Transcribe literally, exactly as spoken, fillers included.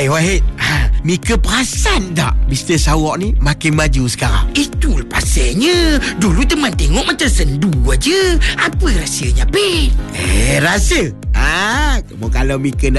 Eh Wahid, ha, Mika perasan tak bisnes awak ni makin maju sekarang? Itu pasalnya. Dulu teman tengok macam sendu aja. Apa rahsianya, Bet? Eh, rasa? Ah, ha, kalau Mika nak